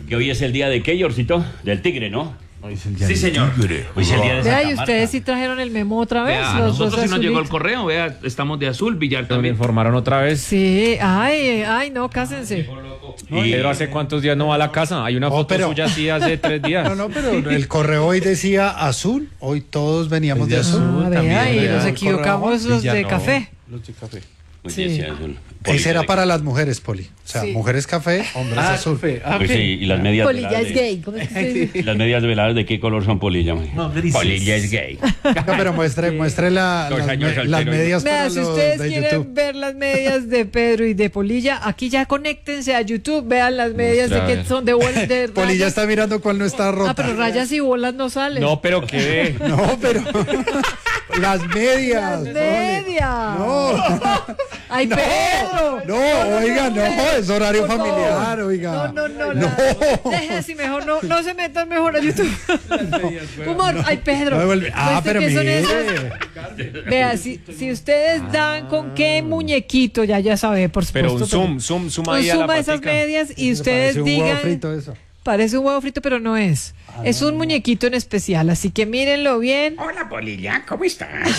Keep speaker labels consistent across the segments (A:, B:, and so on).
A: Que hoy es el día de qué, Yorcito? Del tigre, ¿no?
B: Sí, señor.
A: Hoy es el día de
C: Vea,
A: Santa
C: y
A: Marta.
C: ustedes sí trajeron el memo otra vez.
B: Vea,
C: los
B: nosotros
C: dos
B: sí nos llegó el
C: azulitos.
B: correo, vea, estamos de azul, Villar
D: Me
B: también.
D: informaron otra vez.
C: Sí, ay, no, cásense.
A: Y-
D: Pedro, ¿hace cuántos días no va a la casa? Hay una foto
E: pero-
D: suya así hace 3 días.
E: No, pero el correo hoy decía azul, hoy todos veníamos de azul.
C: Ah, vea, y
E: vea,
C: nos
E: el
C: equivocamos
E: correo.
C: los de café.
A: Hoy
C: Sí.
A: decía azul.
E: Ese era para las mujeres, Poli. O sea,
C: Sí.
E: mujeres café, hombres azul.
A: Pues sí, y las medias
C: Polilla
A: veladas
C: es
A: de-
C: gay. ¿Cómo es que se dice?
A: Las medias veladas de qué color son, Polilla? Polilla es gay.
E: No, pero muestre
A: Dos años
E: las
A: soltero.
E: medias
C: Vea,
E: para
C: si
E: los
C: ustedes
E: de
C: quieren
E: YouTube.
C: ver las medias de Pedro y de Polilla, aquí ya conéctense a YouTube, vean las medias
D: Muestra, a
C: de que
D: ver.
C: son de de
E: Poli ya
C: rayas.
E: está mirando cuál no está rota.
C: Ah, pero rayas y bolas no salen.
D: No, pero qué.
E: No, pero las medias.
C: Las medias.
E: No,
C: Ay, Pedro.
E: no, oiga, no, es horario
C: Por favor.
E: familiar, oiga.
C: No. Deje así mejor, no se metan mejor a YouTube. Humor, ay, Pedro.
E: No devuelve- Ah,
C: ¿Muestre
E: pero
C: qué son
E: mire.
C: esas? Vea, si ustedes dan con qué muñequito, ya sabe, por supuesto.
D: Pero un zoom
C: Un
D: ahí a la
C: zoom a esas
D: patica.
C: medias y ustedes
E: Parece un huevo
C: digan.
E: frito eso.
C: Parece un huevo frito, pero no es. Es un muñequito en especial, así que mírenlo bien.
A: Hola, Polilla, ¿cómo estás?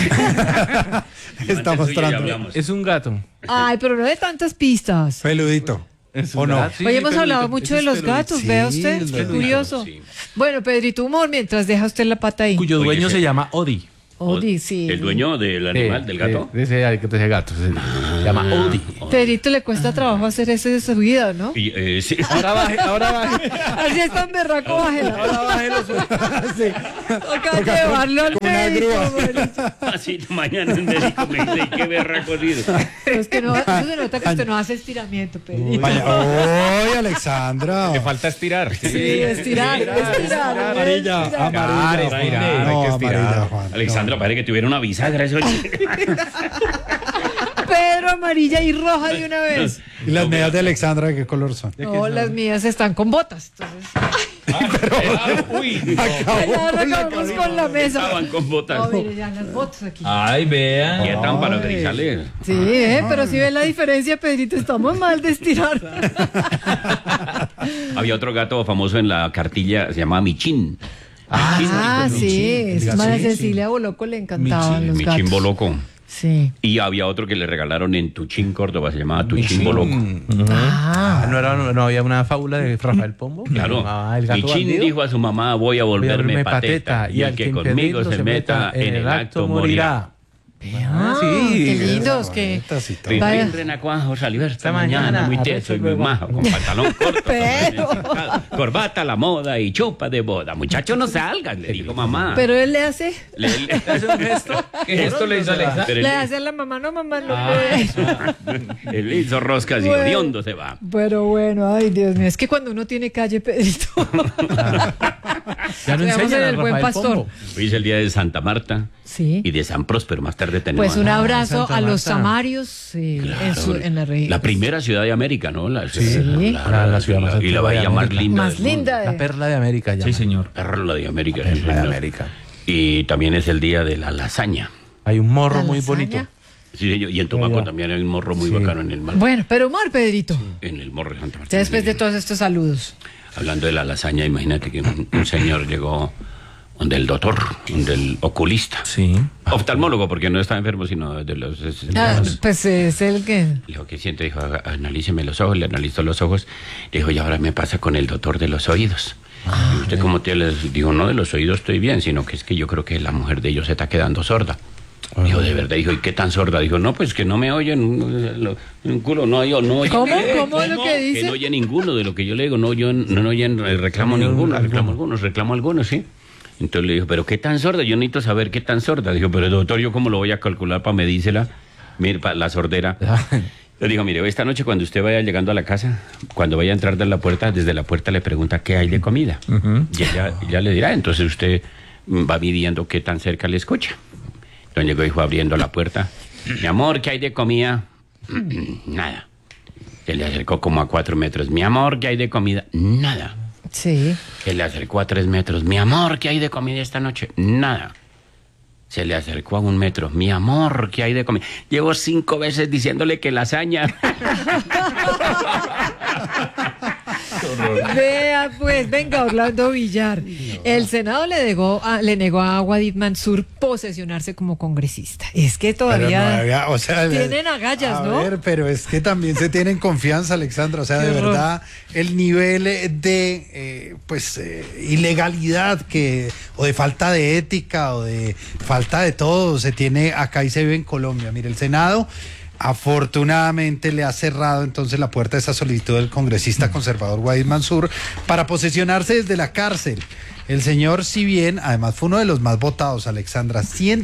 E: Está mostrando.
B: Es un gato.
C: Ay, pero no de tantas pistas.
E: Peludito.
B: Es
E: ¿O
B: un
E: no?
B: gato. Sí,
C: Hoy
B: sí,
C: hemos
B: peludito.
C: hablado mucho de
B: Ese es
C: los
B: peludito.
C: gatos,
E: Sí,
C: vea usted,
E: los
C: qué
E: gatos,
C: curioso.
A: sí.
C: Bueno, Pedrito, humor, mientras deja usted la pata ahí.
B: Cuyo
A: Oye,
B: dueño
A: ese-
B: se llama Odi.
C: Odi, sí.
A: ¿El dueño del animal, del gato?
B: De ese gato. Se llama Odi.
C: Pedrito le cuesta trabajo hacer ese de su vida, ¿no?
A: Y, sí.
B: Ahora baje.
C: Así es tan berraco, bájela.
B: Ahora baje los
C: Toca llevarlo al
E: con una
C: médico.
E: grúa.
C: Pedrito.
A: Así mañana el médico me dice, ¿y qué berra corrido?
C: Pero es que no, eso se nota que usted no hace estiramiento, Pedrito.
E: Vaya, ¡oy, Alexandra!
D: Le falta estirar.
C: Sí, estirar.
E: Amarilla, amarilla.
D: estirar,
E: No,
D: hay que estirar.
E: amarilla, Juan.
A: Alexandra, parece que tuviera una bisagra. Eso.
C: Pedro, amarilla y roja de una vez.
E: ¿Y las medias de Alexandra de qué color son?
C: No, las mías están con botas. Entonces,
D: Uy,
C: ahora acabamos con la mesa.
A: Estaban con botas.
C: No, mire, ya las botas aquí.
B: Ay, vean.
A: Quietan para grisales.
C: Sí, pero si ven la diferencia, Pedrito, estamos mal de estirar.
A: Había otro gato famoso en la cartilla, se llamaba Michín.
C: Ah, sí, María Cecilia Boloco le encantaban los
A: Michín
C: gatos.
A: Boloco.
C: Sí.
A: Y había otro que le regalaron en Tuchín, Córdoba, se llamaba Tuchín Boloco.
C: Ah,
B: ¿No había una fábula de Rafael Pombo?
A: Claro.
B: El gato
A: Michín
B: bandido.
A: dijo a su mamá, voy a volverme pateta. Y el que conmigo se meta en el acto morirá.
C: qué lindos que.
E: Bonitas y todo.
C: Vaya.
A: Pipín Renacuajo salió esta
B: Esta
A: mañana
B: mañana,
A: muy
B: arrecho
A: teso y muy
B: luego.
A: majo, con pantalón corto,
C: Pero.
A: corbata a la moda y chupa de boda. Muchacho, no salgan, le dijo mamá.
C: Pero él le hace.
A: ¿Hace un gesto?
B: ¿Qué gesto le hizo Alexa?
A: Pero él,
C: Le hace a la mamá, no, mamá, no.
A: él hizo roscas y
C: Bueno.
A: hediondo se va.
C: Pero bueno, ay, Dios mío, es que cuando uno tiene calle, Pedrito.
B: Ya no
C: Veamos
B: enseñan
C: en
B: a
C: el Buen
B: Rafael
C: Pastor.
B: Pombo.
A: Hoy es el día de Santa Marta
C: Sí.
A: y de San Próspero. Más tarde tenemos.
C: Pues un abrazo
B: Santa
C: a los
B: Marta.
C: samarios en la región.
A: La primera ciudad de América, ¿no? La
B: La ciudad más
A: y la
B: antigua de
A: bahía más
B: América.
A: linda.
C: Más
A: del mundo.
C: linda.
B: La perla de América.
F: Sí, señor.
A: Perla de América. sí,
B: Perla de
A: señor.
B: América.
A: Y también es el día de la lasaña.
B: Hay un morro
C: ¿La
B: muy
C: lasaña?
B: bonito.
A: Sí, señor. Y en Tumaco
B: Ya.
A: también hay un morro muy
B: Sí.
A: bacano en el mar.
C: Bueno, pero humor, Pedrito.
A: En el morro de Santa Marta.
C: Ya después de todos estos saludos.
A: Hablando de la lasaña, imagínate que un señor llegó donde el doctor, donde el oculista.
B: Sí.
A: Oftalmólogo, porque no está enfermo, sino de los...
C: Pues es el que.
A: Le dijo, ¿qué siente? Dijo, analíceme los ojos. Le analizó los ojos. Le dijo, y ahora me pasa con el doctor de los oídos. ¿Y usted cómo te les dijo? No, de los oídos estoy bien, sino que es que yo creo que la mujer de ellos se está quedando sorda. Dijo, de verdad, dijo, ¿y qué tan sorda? Dijo, no, pues que no me oyen, un culo, no, yo no oye.
C: ¿Cómo? ¿Cómo es lo que
A: Que
C: dice?
A: no oye ninguno de lo que yo le digo, no, yo no oyen, reclamo ninguno, reclamo algunos, sí. Entonces le dijo, ¿pero qué tan sorda? Yo necesito saber qué tan sorda. Dijo, pero doctor, ¿yo cómo lo voy a calcular para medírsela? Mire, para la sordera. Le dijo, mire, esta noche cuando usted vaya llegando a la casa, cuando vaya a entrar de la puerta, desde la puerta le pregunta qué hay de comida. Y ella le dirá, entonces usted va midiendo qué tan cerca le escucha. Entonces llegó y dijo abriendo la puerta, mi amor, ¿qué hay de comida? Nada. Se le acercó como a 4 metros, mi amor, ¿qué hay de comida? Nada.
C: Sí.
A: Se le acercó a 3 metros, mi amor, ¿qué hay de comida esta noche? Nada. Se le acercó a 1 metro, mi amor, ¿qué hay de comida? Llevo 5 veces diciéndole que lasaña.
C: Vea, pues, venga, Orlando Villar. El Senado le negó a Wadid Mansur posesionarse como congresista. Es que
E: Pero
C: todavía
E: no había, o sea,
C: tienen agallas, ¿no?
E: A ver, pero es que también se tienen confianza, Alexandra. O sea, de
C: Qué horror.
E: verdad, el nivel de ilegalidad o de falta de ética o de falta de todo se tiene acá y se vive en Colombia. Mire, el Senado afortunadamente le ha cerrado entonces la puerta a esa solicitud del congresista conservador Wadid Mansur para posesionarse desde la cárcel. El señor, si bien además fue uno de los más votados, Alexandra,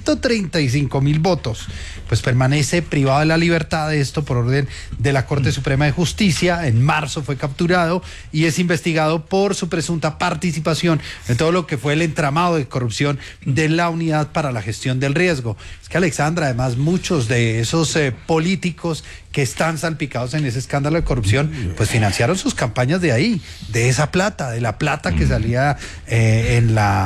E: 135.000 votos, pues permanece privado de la libertad de esto por orden de la Corte Suprema de Justicia. En marzo fue capturado y es investigado por su presunta participación en todo lo que fue el entramado de corrupción de la Unidad para la Gestión del Riesgo. Es que, Alexandra, además muchos de esos políticos que están salpicados en ese escándalo de corrupción, pues financiaron sus campañas de ahí, de esa plata, de la plata que salía de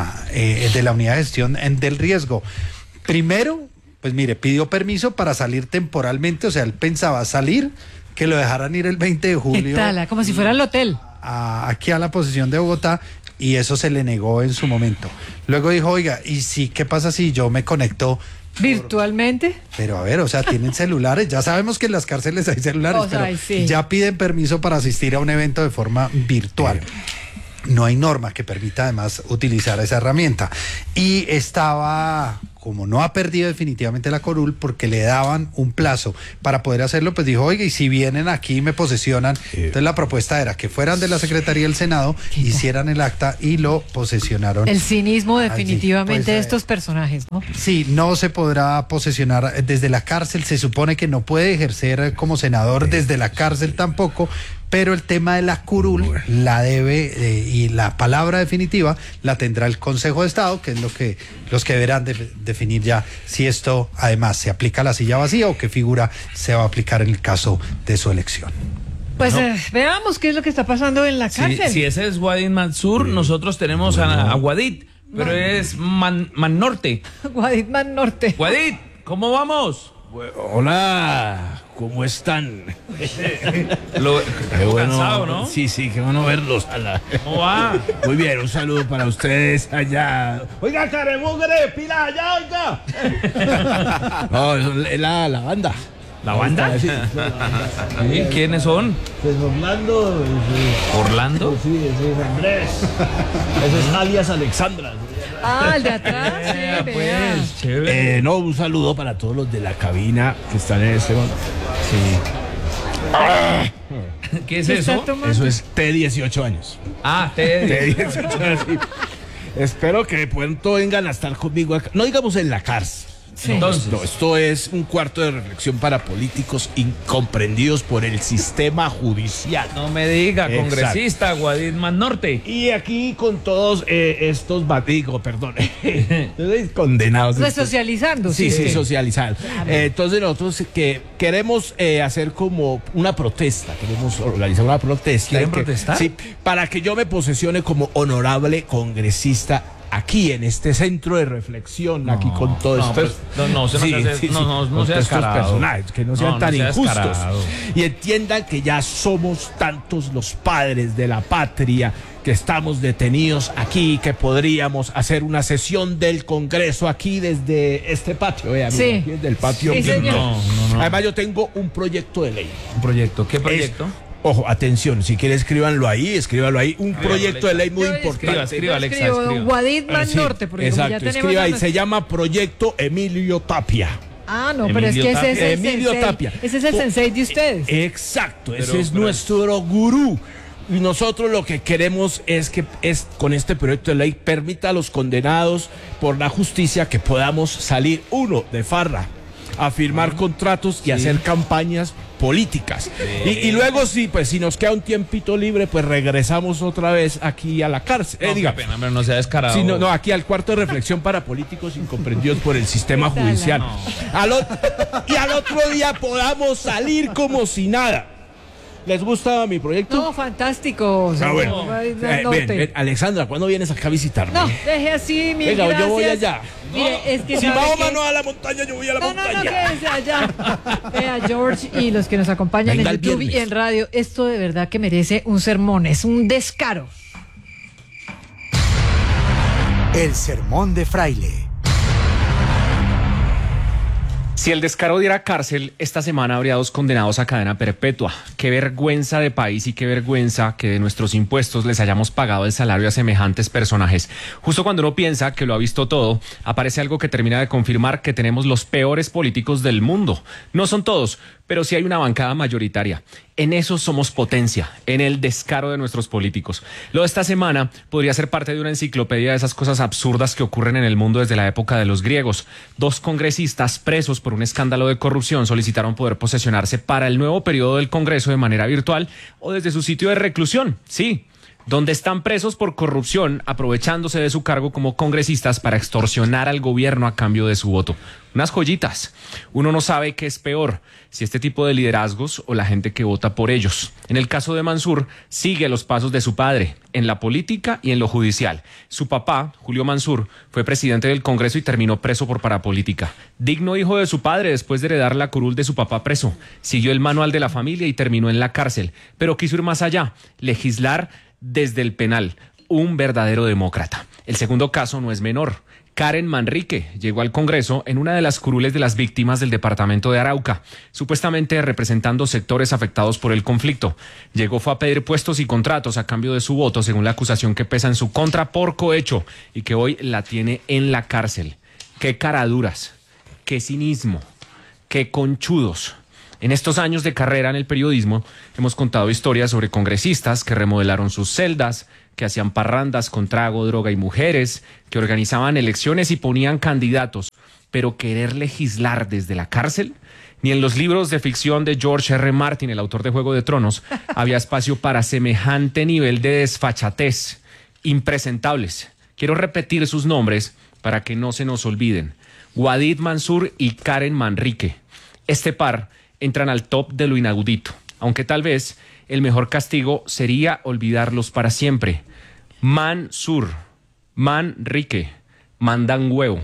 E: la Unidad de Gestión del Riesgo. Primero, pues mire, pidió permiso para salir temporalmente, o sea, él pensaba salir, que lo dejaran ir el 20 de
C: ¿Qué
E: julio
C: tal? Como si fuera el hotel.
E: aquí a la posesión de Bogotá, y eso se le negó en su momento. Luego dijo, oiga, ¿y sí, qué pasa si yo me conecto
C: ¿Virtualmente?
E: Pero a ver, o sea, tienen celulares, ya sabemos que en las cárceles hay celulares,
C: O sea,
E: pero
C: sí.
E: ya piden permiso para asistir a un evento de forma virtual. No hay norma que permita además utilizar esa herramienta. Y estaba, como no ha perdido definitivamente la curul, porque le daban un plazo para poder hacerlo, pues dijo, oiga, y si vienen aquí y me posesionan, entonces la propuesta era que fueran de la Secretaría del Senado, hicieran el acta y lo posesionaron.
C: El cinismo definitivamente
E: Pues,
C: de estos personajes, ¿no?
E: Sí, no se podrá posesionar desde la cárcel, se supone que no puede ejercer como senador desde la cárcel tampoco, pero el tema de la curul la debe y la palabra definitiva la tendrá el Consejo de Estado, que es los que deberán definir ya si esto además se aplica a la silla vacía o qué figura se va a aplicar en el caso de su elección.
C: Pues veamos qué es lo que está pasando en la cárcel.
B: Si ese es Wadid Mansur, nosotros tenemos a Wadid, pero es Man Norte.
C: Wadid Man Norte.
B: Wadid, ¿cómo vamos?
F: Hola, ¿cómo están?
B: Qué bueno, cansado, ¿no?
F: Sí, qué bueno verlos.
B: ¿Cómo va?
F: Muy bien, un saludo para ustedes allá. Oiga, caremugre, pila allá, oiga. No, es la banda.
B: ¿La banda?
F: Sí,
B: ¿Sí? ¿Quiénes son?
F: Pues Orlando.
B: ¿Orlando?
F: Sí, ese es Andrés. Ese es alias Alexandra.
C: Ah, el de atrás, sí, vea.
B: Chévere.
F: No, un saludo para todos los de la cabina que están en este momento. Sí.
B: ¿Qué es
C: ¿Qué está
B: eso?
C: tomando?
F: Eso es T18 años.
B: Ah, Teddy.
F: T18 años, sí. Espero que de pronto vengan a estar conmigo acá. No digamos en la cárcel.
C: Sí.
B: Entonces,
F: No, esto es un cuarto de reflexión para políticos incomprendidos por el sistema judicial.
B: no me diga,
F: Exacto.
B: congresista Wadid Man Norte.
F: Y aquí con todos estos condenados.
C: Resocializando.
F: Sí, socializar. Entonces nosotros que queremos hacer como una protesta, queremos organizar una protesta.
B: ¿Quieren protestar?
F: Sí, para que yo me posesione como honorable congresista aquí en este centro de reflexión, aquí con todos estos
B: no sea
F: con
B: descarado.
F: estos personajes, que no sean tan
B: sea
F: injustos
B: descarado.
F: y entiendan que ya somos tantos los padres de la patria que estamos detenidos aquí, que podríamos hacer una sesión del Congreso aquí desde este patio, mira,
C: Sí.
F: aquí desde el patio.
C: Sí, señor.
B: No.
F: Además yo tengo un proyecto de ley.
B: Un proyecto. ¿Qué proyecto?
F: Ojo, atención, si quiere escríbanlo ahí, un proyecto de ley muy
C: Yo
F: importante.
B: Escriba, Alexa,
C: Escribo
B: escriba.
C: Wadid Man
F: Sí,
C: Norte, porque
F: exacto,
C: como ya tenemos
F: escriba ahí,
C: a
F: se llama Proyecto Emilio Tapia.
C: Ah, no, pero es que ese es el
F: Emilio
C: sensei.
F: Tapia.
C: Ese es el sensei de ustedes.
F: Exacto,
B: Pero-
F: ese es
B: pero-
F: nuestro gurú. Y nosotros lo que queremos es que con este proyecto de ley permita a los condenados por la justicia que podamos salir de farra, a firmar contratos y hacer campañas políticas. Y luego sí, pues si nos queda un tiempito libre, pues regresamos otra vez aquí a la cárcel.
B: No,
F: Diga,
B: qué pena, pero no sea descarado.
F: sí, no, aquí al cuarto de reflexión para políticos incomprendidos por el sistema
C: ¿Qué tal?
F: judicial.
B: No.
F: Y al otro día podamos salir como si nada. ¿Les gusta mi proyecto?
C: No, fantástico.
F: Bueno. Ven, Alexandra, ¿cuándo vienes acá a visitarme?
C: No, deje así, mil
F: Venga,
C: gracias.
F: yo voy allá.
C: Mire, es que
F: Si
C: ¿sabe
F: Mahoma
C: qué?
F: no va a la montaña, yo voy a la
C: No,
F: montaña.
C: quédese allá. Vea, George y los que nos acompañan
F: Venga
C: en
F: el
C: YouTube y
F: viernes.
C: en radio, esto de verdad que merece un sermón, es un descaro.
G: El sermón de Fraile.
D: Si el descaro diera cárcel, esta semana habría 2 condenados a cadena perpetua. Qué vergüenza de país y qué vergüenza que de nuestros impuestos les hayamos pagado el salario a semejantes personajes. Justo cuando uno piensa que lo ha visto todo, aparece algo que termina de confirmar que tenemos los peores políticos del mundo. No son todos, pero sí hay una bancada mayoritaria. En eso somos potencia, en el descaro de nuestros políticos. Lo de esta semana podría ser parte de una enciclopedia de esas cosas absurdas que ocurren en el mundo desde la época de los griegos. 2 congresistas presos por un escándalo de corrupción solicitaron poder posesionarse para el nuevo periodo del Congreso de manera virtual o desde su sitio de reclusión. Sí, donde están presos por corrupción, aprovechándose de su cargo como congresistas para extorsionar al gobierno a cambio de su voto. Unas joyitas. Uno no sabe qué es peor, si este tipo de liderazgos o la gente que vota por ellos. En el caso de Mansur, sigue los pasos de su padre, en la política y en lo judicial. Su papá, Julio Mansur, fue presidente del Congreso y terminó preso por parapolítica. Digno hijo de su padre después de heredar la curul de su papá preso. Siguió el manual de la familia y terminó en la cárcel. Pero quiso ir más allá, legislar desde el penal. Un verdadero demócrata. El segundo caso no es menor. Karen Manrique llegó al Congreso en una de las curules de las víctimas del departamento de Arauca, supuestamente representando sectores afectados por el conflicto. Fue a pedir puestos y contratos a cambio de su voto, según la acusación que pesa en su contra por cohecho y que hoy la tiene en la cárcel. ¡Qué caraduras! ¡Qué cinismo! ¡Qué conchudos! En estos años de carrera en el periodismo hemos contado historias sobre congresistas que remodelaron sus celdas, que hacían parrandas con trago, droga y mujeres, que organizaban elecciones y ponían candidatos, pero querer legislar desde la cárcel, ni en los libros de ficción de George R. Martin, el autor de Juego de Tronos, había espacio para semejante nivel de desfachatez. Impresentables. Quiero repetir sus nombres para que no se nos olviden. Wadid Mansur y Karen Manrique. Este par entran al top de lo inaudito, aunque tal vez el mejor castigo sería olvidarlos para siempre. Mansur, Manrique, mandan huevo.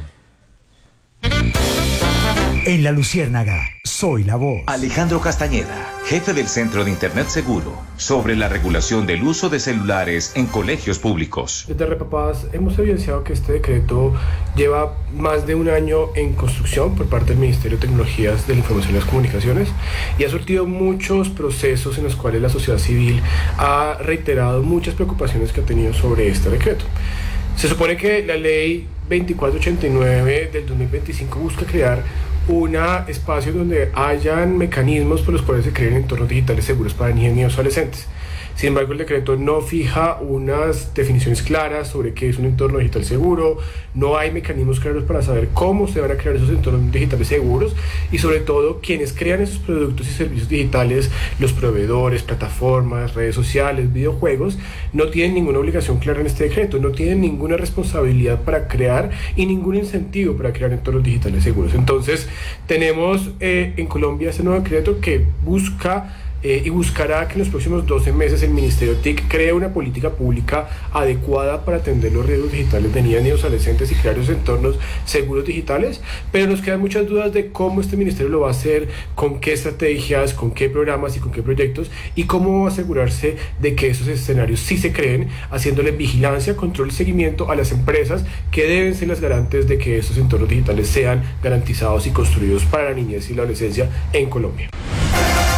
G: En La Luciérnaga, soy la voz.
H: Alejandro Castañeda, jefe del Centro de Internet Seguro, sobre la regulación del uso de celulares en colegios públicos.
I: Desde Repapaz hemos evidenciado que este decreto lleva más de un año en construcción por parte del Ministerio de Tecnologías de la Información y las Comunicaciones y ha surtido muchos procesos en los cuales la sociedad civil ha reiterado muchas preocupaciones que ha tenido sobre este decreto. Se supone que la ley 2489 del 2025 busca crear un espacio donde hayan mecanismos por los cuales se creen entornos digitales seguros para niños y adolescentes. Sin embargo, el decreto no fija unas definiciones claras sobre qué es un entorno digital seguro, no hay mecanismos claros para saber cómo se van a crear esos entornos digitales seguros y sobre todo quienes crean esos productos y servicios digitales, los proveedores, plataformas, redes sociales, videojuegos, no tienen ninguna obligación clara en este decreto, no tienen ninguna responsabilidad para crear y ningún incentivo para crear entornos digitales seguros. Entonces, tenemos en Colombia este nuevo decreto que busca y buscará que en los próximos 12 meses el Ministerio TIC cree una política pública adecuada para atender los riesgos digitales de niñas y adolescentes y crear esos entornos seguros digitales, pero nos quedan muchas dudas de cómo este ministerio lo va a hacer, con qué estrategias, con qué programas y con qué proyectos y cómo asegurarse de que esos escenarios sí se creen, haciéndole vigilancia, control y seguimiento a las empresas que deben ser las garantes de que estos entornos digitales sean garantizados y construidos para la niñez y la adolescencia en Colombia.